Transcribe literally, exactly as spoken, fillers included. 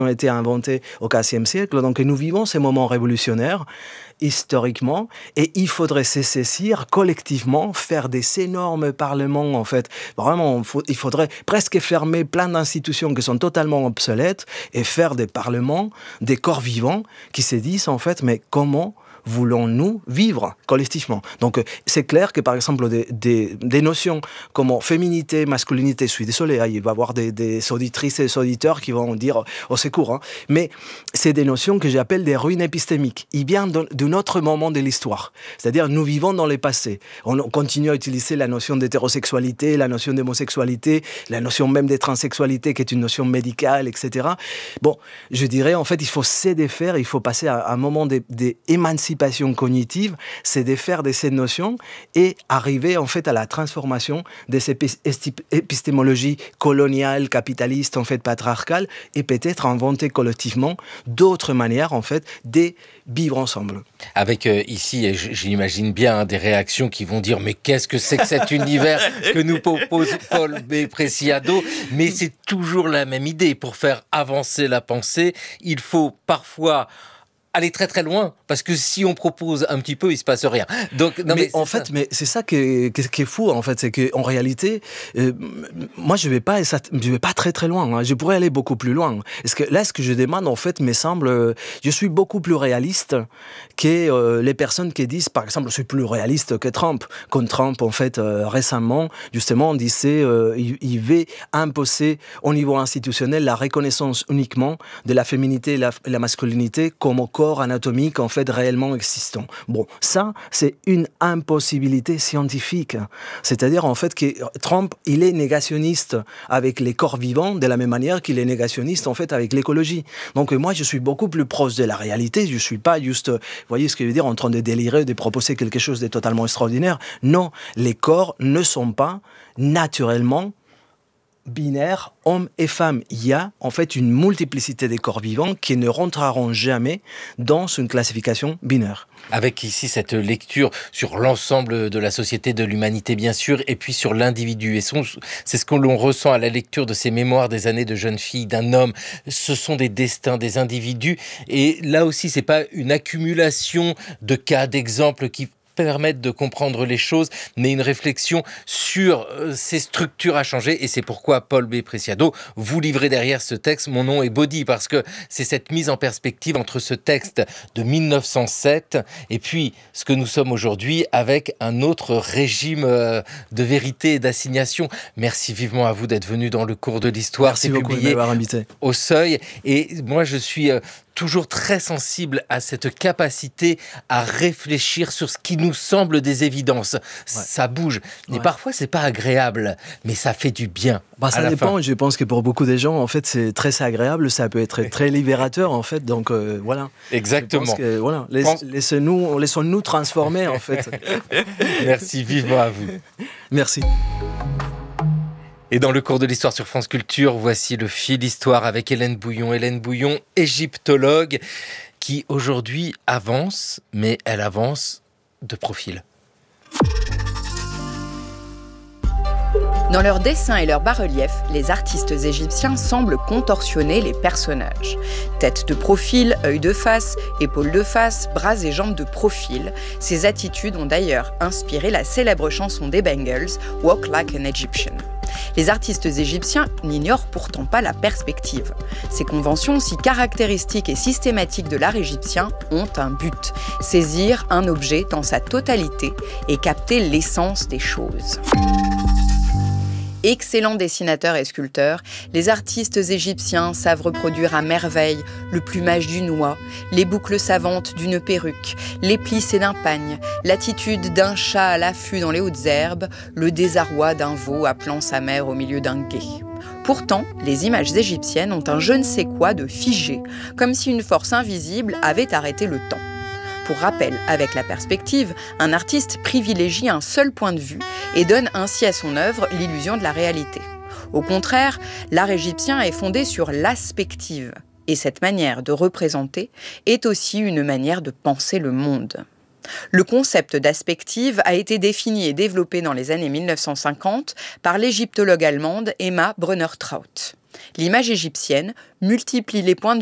ont été inventés au quinzième siècle. Donc nous vivons ces moments révolutionnaires historiquement, et il faudrait se saisir collectivement, faire des énormes parlements, en fait. Vraiment, il faudrait presque fermer plein d'institutions qui sont totalement obsolètes et faire des parlements, des corps vivants qui se disent, en fait, mais comment voulons-nous vivre collectivement? Donc, c'est clair que, par exemple, des, des, des notions comme féminité, masculinité, je suis désolé, hein, il va y avoir des, des auditrices et des auditeurs qui vont dire au secours, hein, mais c'est des notions que j'appelle des ruines épistémiques. Ils viennent d'un autre moment de l'histoire. C'est-à-dire, nous vivons dans le passé. On continue à utiliser la notion d'hétérosexualité, la notion d'homosexualité, la notion même de transsexualité, qui est une notion médicale, et cetera. Bon, je dirais, en fait, il faut se défaire, il faut passer à un moment d'émancipation cognitive, c'est de faire de ces notions et arriver en fait à la transformation de ces épistémologies coloniales, capitalistes, en fait patriarcales, et peut-être inventer collectivement d'autres manières en fait de vivre ensemble. Avec euh, ici, j'imagine bien hein, des réactions qui vont dire mais qu'est-ce que c'est que cet univers que nous propose Paul B. Preciado? Mais c'est toujours la même idée. Pour faire avancer la pensée, il faut parfois aller très très loin, parce que si on propose un petit peu, il se passe rien. Donc, non, mais, mais en fait, ça. mais c'est ça qui est, qui, est, qui est fou, en fait, c'est qu'en réalité, euh, moi, je vais pas, je vais pas très très loin. Hein. Je pourrais aller beaucoup plus loin. Parce que là, ce que je demande, en fait, me semble, euh, je suis beaucoup plus réaliste que euh, les personnes qui disent, par exemple, je suis plus réaliste que Trump. Quand Trump, en fait, euh, récemment, justement, on disait, euh, il, il veut imposer au niveau institutionnel la reconnaissance uniquement de la féminité et la, la masculinité comme corps anatomique en fait réellement existant. Bon, ça, c'est une impossibilité scientifique. C'est-à-dire en fait que Trump, il est négationniste avec les corps vivants de la même manière qu'il est négationniste en fait avec l'écologie. Donc moi, je suis beaucoup plus proche de la réalité. Je suis pas juste, vous voyez ce que je veux dire, en train de délirer, de proposer quelque chose de totalement extraordinaire. Non, les corps ne sont pas naturellement binaire, hommes et femmes. Il y a en fait une multiplicité des corps vivants qui ne rentreront jamais dans une classification binaire. Avec ici cette lecture sur l'ensemble de la société, de l'humanité bien sûr, et puis sur l'individu. Et son, c'est ce que l'on ressent à la lecture de ces mémoires des années de jeune fille, d'un homme. Ce sont des destins, des individus. Et là aussi, c'est pas une accumulation de cas, d'exemples qui permettre de comprendre les choses, mais une réflexion sur euh, ces structures à changer. Et c'est pourquoi, Paul B. Preciado, vous livrez derrière ce texte Mon nom est Body, parce que c'est cette mise en perspective entre ce texte de mille neuf cent sept et puis ce que nous sommes aujourd'hui avec un autre régime euh, de vérité et d'assignation. Merci vivement à vous d'être venu dans le cours de l'histoire. Merci c'est beaucoup publié de m'avoir invité. Au Seuil. Et moi, je suis... Euh, toujours très sensible à cette capacité à réfléchir sur ce qui nous semble des évidences. Ouais. Ça bouge. Et ouais. Parfois, c'est pas agréable, mais ça fait du bien. Bah, ça dépend. Fin. Je pense que pour beaucoup de gens, en fait, c'est très agréable. Ça peut être très libérateur, en fait. Donc, euh, voilà. Exactement. Que, voilà. Laisse, Pense... Laissez-nous, laissons-nous transformer, en fait. Merci vivement à vous. Merci. Et dans le cours de l'histoire sur France Culture, voici le fil histoire avec Hélène Bouillon. Hélène Bouillon, égyptologue, qui aujourd'hui avance, mais elle avance de profil. Dans leurs dessins et leurs bas-reliefs, les artistes égyptiens semblent contorsionner les personnages. Tête de profil, œil de face, épaules de face, bras et jambes de profil. Ces attitudes ont d'ailleurs inspiré la célèbre chanson des Bangles, Walk Like an Egyptian. Les artistes égyptiens n'ignorent pourtant pas la perspective. Ces conventions si caractéristiques et systématiques de l'art égyptien ont un but, saisir un objet dans sa totalité et capter l'essence des choses. Excellents dessinateurs et sculpteurs, les artistes égyptiens savent reproduire à merveille le plumage d'une oie, les boucles savantes d'une perruque, les plissés d'un pagne, l'attitude d'un chat à l'affût dans les hautes herbes, le désarroi d'un veau appelant sa mère au milieu d'un gué. Pourtant, les images égyptiennes ont un je ne sais quoi de figé, comme si une force invisible avait arrêté le temps. Pour rappel, avec la perspective, un artiste privilégie un seul point de vue et donne ainsi à son œuvre l'illusion de la réalité. Au contraire, l'art égyptien est fondé sur l'aspective. Et cette manière de représenter est aussi une manière de penser le monde. Le concept d'aspective a été défini et développé dans les années mille neuf cent cinquante par l'égyptologue allemande Emma Brunner-Traut. L'image égyptienne multiplie les points de